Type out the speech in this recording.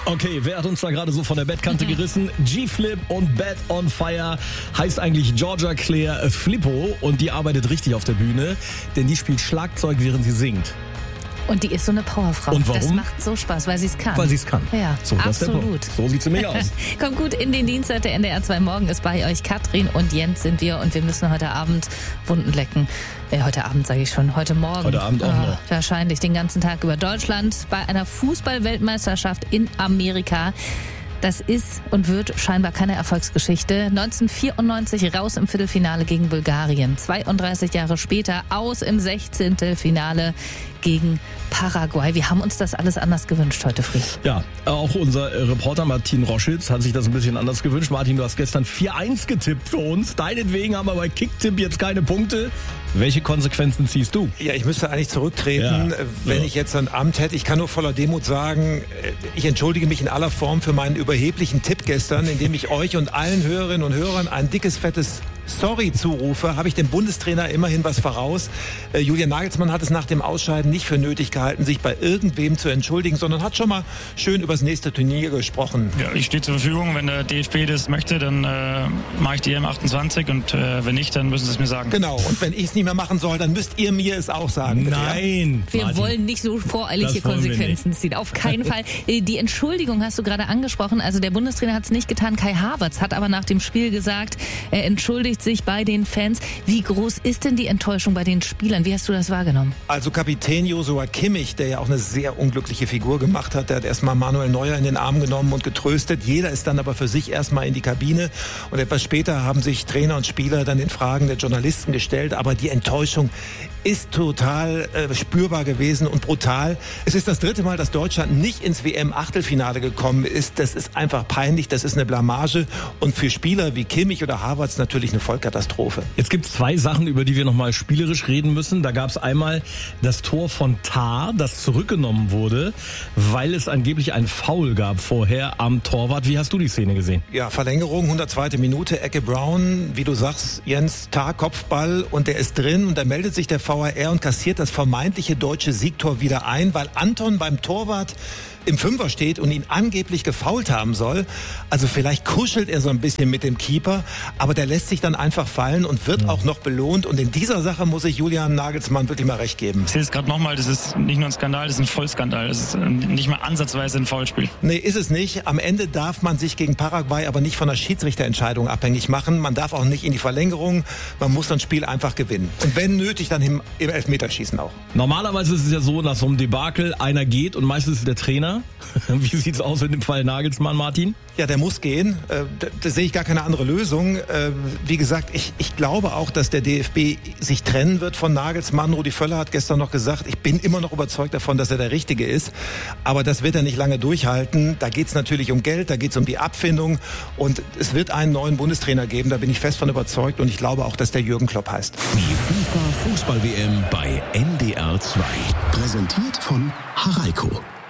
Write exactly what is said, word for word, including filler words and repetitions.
Okay, wer hat uns da gerade so von der Bettkante gerissen? G-Flip und Bet on Fire heißt eigentlich Georgia Claire Flippo und die arbeitet richtig auf der Bühne, denn die spielt Schlagzeug, während sie singt. Und die ist so eine Powerfrau. Und warum? Das macht so Spaß, weil sie es kann. Weil sie es kann. Ja, so, das absolut. Ist der so sieht sie nämlich aus. Kommt gut in den Dienstag, der N D R zwei Morgen ist bei euch. Katrin und Jens sind wir und wir müssen heute Abend Wunden lecken. Äh, heute Abend sage ich schon, heute Morgen. Heute Abend auch oh, noch. Wahrscheinlich den ganzen Tag über Deutschland bei einer Fußball-Weltmeisterschaft in Amerika. Das ist und wird scheinbar keine Erfolgsgeschichte. neunzehnhundertvierundneunzig raus im Viertelfinale gegen Bulgarien. zweiunddreißig Jahre später aus im Sechzehntelfinale gegen Paraguay. Wir haben uns das alles anders gewünscht heute früh. Ja, auch unser Reporter Martin Roschitz hat sich das ein bisschen anders gewünscht. Martin, du hast gestern vier eins getippt für uns. Deinetwegen haben wir bei Kicktipp jetzt keine Punkte. Welche Konsequenzen ziehst du? Ja, ich müsste eigentlich zurücktreten, ja. wenn ja. ich jetzt ein Amt hätte. Ich kann nur voller Demut sagen, ich entschuldige mich in aller Form für meinen überheblichen Tipp gestern, indem ich euch und allen Hörerinnen und Hörern ein dickes, fettes Sorry zurufe, habe ich dem Bundestrainer immerhin was voraus. Äh, Julian Nagelsmann hat es nach dem Ausscheiden nicht für nötig gehalten, sich bei irgendwem zu entschuldigen, sondern hat schon mal schön über das nächste Turnier gesprochen. Ja, ich stehe zur Verfügung. Wenn der D F B das möchte, dann äh, mache ich die E M achtundzwanzig und äh, wenn nicht, dann müssen sie es mir sagen. Genau, und wenn ich es nicht mehr machen soll, dann müsst ihr mir es auch sagen. Bitte, Nein! Ja? Wir Martin, wollen nicht so voreilig hier Konsequenzen ziehen. Auf keinen Fall. Die Entschuldigung hast du gerade angesprochen. Also der Bundestrainer hat es nicht getan. Kai Havertz hat aber nach dem Spiel gesagt, er entschuldigt sich bei den Fans. Wie groß ist denn die Enttäuschung bei den Spielern? Wie hast du das wahrgenommen? Also Kapitän Joshua Kimmich, der ja auch eine sehr unglückliche Figur gemacht hat, der hat erstmal Manuel Neuer in den Arm genommen und getröstet. Jeder ist dann aber für sich erstmal in die Kabine und etwas später haben sich Trainer und Spieler dann den Fragen der Journalisten gestellt. Aber die Enttäuschung ist total äh, spürbar gewesen und brutal. Es ist das dritte Mal, dass Deutschland nicht ins W M-Achtelfinale gekommen ist. Das ist einfach peinlich, das ist eine Blamage und für Spieler wie Kimmich oder Havertz natürlich eine Vollkatastrophe. Jetzt gibt es zwei Sachen, über die wir nochmal spielerisch reden müssen. Da gab es einmal das Tor von Tah, das zurückgenommen wurde, weil es angeblich ein Foul gab vorher am Torwart. Wie hast du die Szene gesehen? Ja, Verlängerung, hundertzweite Minute, Ecke Brown, wie du sagst, Jens, Tah, Kopfball und der ist drin und da meldet sich der V A R und kassiert das vermeintliche deutsche Siegtor wieder ein, weil Anton beim Torwart im Fünfer steht und ihn angeblich gefoult haben soll. Also vielleicht kuschelt er so ein bisschen mit dem Keeper, aber der lässt sich dann einfach fallen und wird ja. auch noch belohnt. Und in dieser Sache muss ich Julian Nagelsmann wirklich mal recht geben. Ich sehe es gerade nochmal, das ist nicht nur ein Skandal, das ist ein Vollskandal. Das ist nicht mal ansatzweise ein Foulspiel. Nee, ist es nicht. Am Ende darf man sich gegen Paraguay aber nicht von der Schiedsrichterentscheidung abhängig machen. Man darf auch nicht in die Verlängerung. Man muss das Spiel einfach gewinnen. Und wenn nötig, dann im, im Elfmeterschießen auch. Normalerweise ist es ja so, nach so einem Debakel einer geht und meistens ist es der Trainer. Wie sieht's aus in dem Fall Nagelsmann, Martin? Ja, der muss gehen. Da, da sehe ich gar keine andere Lösung. Wie gesagt, ich, ich glaube auch, dass der D F B sich trennen wird von Nagelsmann. Rudi Völler hat gestern noch gesagt, ich bin immer noch überzeugt davon, dass er der Richtige ist. Aber das wird er nicht lange durchhalten. Da geht's natürlich um Geld, da geht's um die Abfindung. Und es wird einen neuen Bundestrainer geben, da bin ich fest von überzeugt. Und ich glaube auch, dass der Jürgen Klopp heißt. Die FIFA Fußball-W M bei N D R zwei. Präsentiert von Haraiko.